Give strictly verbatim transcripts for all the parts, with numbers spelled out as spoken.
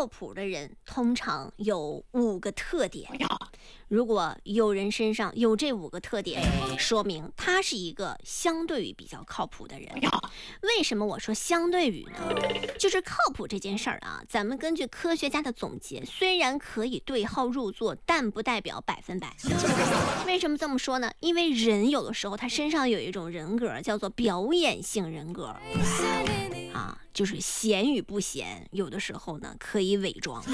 靠谱的人通常有五个特点。如果有人身上有这五个特点，说明他是一个相对于比较靠谱的人。为什么我说相对于呢？就是靠谱这件事儿啊，咱们根据科学家的总结，虽然可以对号入座，但不代表百分百。为什么这么说呢？因为人有的时候他身上有一种人格叫做表演性人格啊，就是闲与不闲，有的时候呢可以伪装。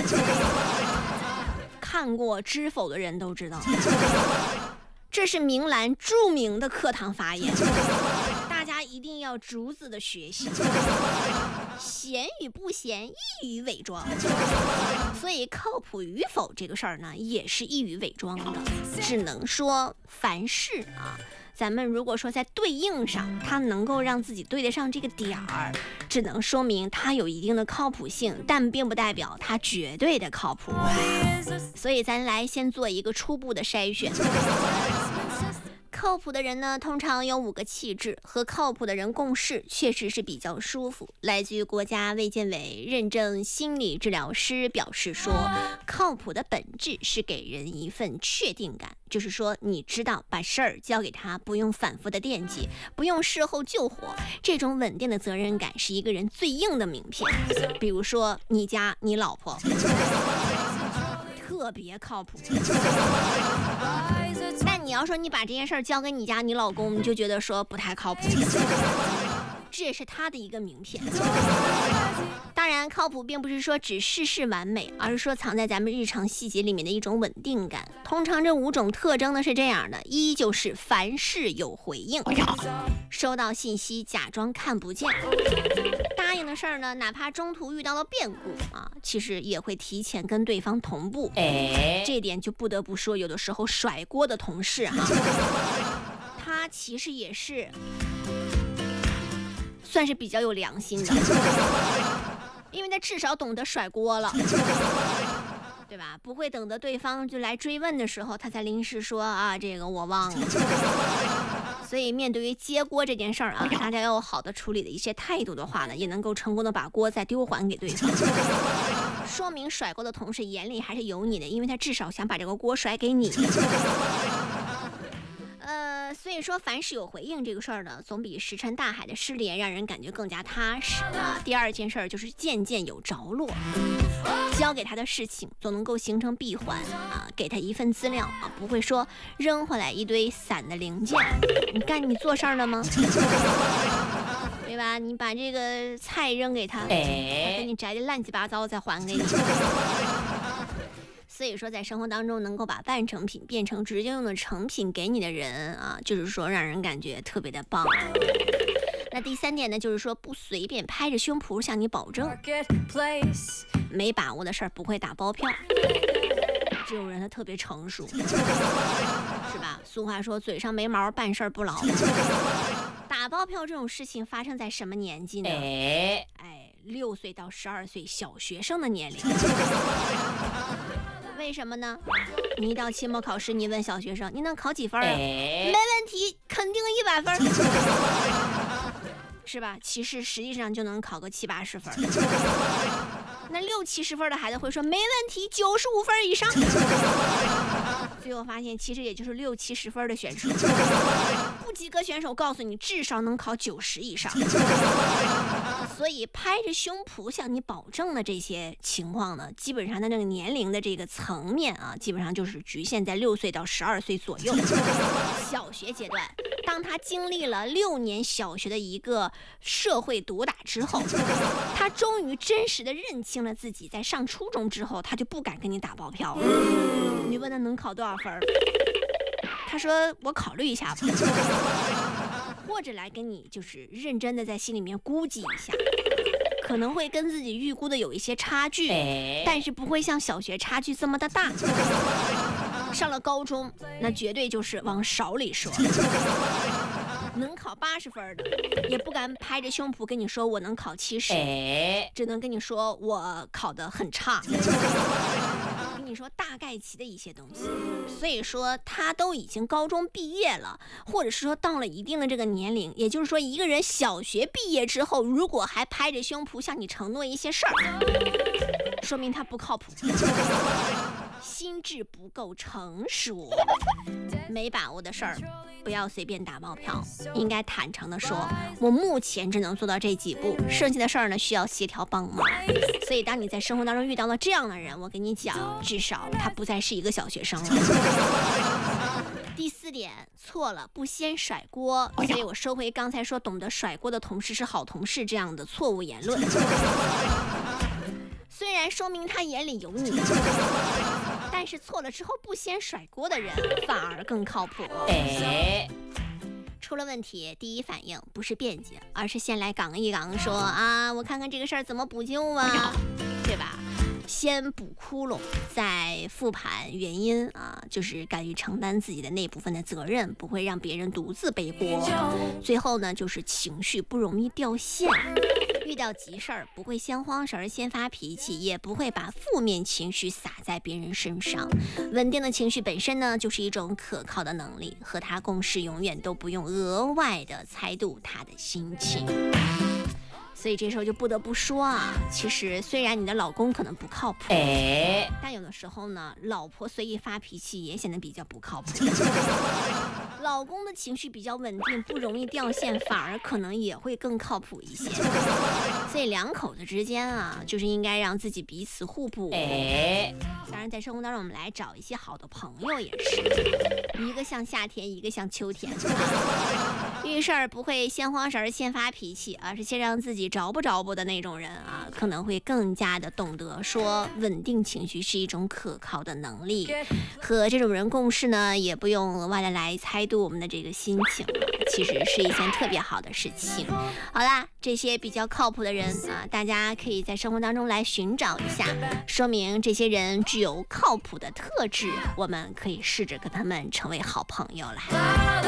看过《知否》的人都知道，这是明兰著名的课堂发言，大家一定要逐字的学习。闲与不闲，易于伪装，所以靠谱与否这个事儿呢，也是易于伪装的。只能说凡事啊，咱们如果说在对应上，它能够让自己对得上这个点儿，只能说明它有一定的靠谱性，但并不代表它绝对的靠谱。所以咱来先做一个初步的筛选。靠谱的人呢，通常有五个气质，和靠谱的人共事确实是比较舒服。来自于国家卫健委认证心理治疗师表示说，靠谱的本质是给人一份确定感，就是说你知道把事儿交给他，不用反复的惦记，不用事后救火，这种稳定的责任感是一个人最硬的名片。比如说你家你老婆特别靠谱，但你要说你把这件事儿交给你家你老公，你就觉得说不太靠谱，这也是他的一个名片。当然靠谱并不是说只事事完美，而是说藏在咱们日常细节里面的一种稳定感。通常这五种特征呢是这样的：一就是凡事有回应，收到信息假装看不见，答应的事儿呢哪怕中途遇到了变故啊，其实也会提前跟对方同步。这一点就不得不说，有的时候甩锅的同事哈、啊，他其实也是算是比较有良心的，因为他至少懂得甩锅了，对吧？不会等着对方就来追问的时候，他才临时说啊，这个我忘了。所以面对于接锅这件事儿啊，大家要有好的处理的一些态度的话呢，也能够成功的把锅再丢还给对方。说明甩锅的同事眼里还是有你的，因为他至少想把这个锅甩给你。呃，所以说凡事有回应这个事儿呢，总比石沉大海的失联让人感觉更加踏实啊。第二件事儿就是件件有着落，交给他的事情总能够形成闭环啊，给他一份资料啊，不会说扔回来一堆散的零件。你干你做事儿了吗？对吧？你把这个菜扔给他，他给你摘的乱七八糟再还给你。所以说在生活当中能够把半成品变成直接用的成品给你的人啊，就是说让人感觉特别的棒。那第三点呢，就是说不随便拍着胸脯向你保证，没把握的事儿不会打包票，这种人他特别成熟，是吧？俗话说嘴上没毛办事不牢。打包票这种事情发生在什么年纪呢？哎，六岁到十二岁小学生的年龄。为什么呢？你一到期末考试，你问小学生你能考几分啊？没问题，肯定一百分，是吧？其实实际上就能考个七八十分。那六七十分的孩子会说没问题，九十五分以上。最后发现其实也就是六七十分的选手，不及格选手告诉你至少能考九十以上。所以拍着胸脯向你保证的这些情况呢，基本上的那个年龄的这个层面啊，基本上就是局限在六岁到十二岁左右。小学阶段，当他经历了六年小学的一个社会毒打之后，他终于真实的认清了自己，在上初中之后，他就不敢跟你打包票了。你问他能考多少分，他说我考虑一下吧，或者来跟你就是认真的在心里面估计一下，可能会跟自己预估的有一些差距，但是不会像小学差距这么的大。上了高中，那绝对就是往少里说，能考八十分的也不敢拍着胸脯跟你说我能考七十，只能跟你说我考得很差。 跟你说大概其的一些东西。所以说他都已经高中毕业了，或者是说到了一定的这个年龄，也就是说一个人小学毕业之后，如果还拍着胸脯向你承诺一些事儿，说明他不靠谱，心智不够成熟，没把握的事儿不要随便打包票，应该坦诚的说，我目前只能做到这几步，剩下的事儿呢需要协调帮忙。所以当你在生活当中遇到了这样的人，我跟你讲，至少他不再是一个小学生了。第四点，错了不先甩锅，所以我收回刚才说懂得甩锅的同事是好同事这样的错误言论。虽然说明他眼里有你，但是错了之后不先甩锅的人反而更靠谱。哎，出了问题，第一反应不是辩解，而是先来杠一杠，说啊，我看看这个事儿怎么补救啊，对吧？先补窟窿，再复盘原因啊，就是敢于承担自己的那部分的责任，不会让别人独自背锅。最后呢，就是情绪不容易掉线，遇到急事儿不会先慌神儿先发脾气，也不会把负面情绪撒在别人身上。稳定的情绪本身呢，就是一种可靠的能力，和他共事永远都不用额外的猜度他的心情。所以这时候就不得不说啊，其实虽然你的老公可能不靠谱，哎，但有的时候呢，老婆随意发脾气也显得比较不靠谱。老公的情绪比较稳定，不容易掉线，反而可能也会更靠谱一些。所以两口子之间啊，就是应该让自己彼此互补。哎，当然在生活当中，我们来找一些好的朋友也是，一个像夏天，一个像秋天。遇事儿不会先慌神儿先发脾气，而是先让自己着不着不的那种人啊，可能会更加的懂得说稳定情绪是一种可靠的能力。和这种人共事呢，也不用额外的来猜度我们的这个心情，其实是一件特别好的事情。好啦，这些比较靠谱的人啊，大家可以在生活当中来寻找一下，说明这些人具有靠谱的特质，我们可以试着跟他们成为好朋友啦。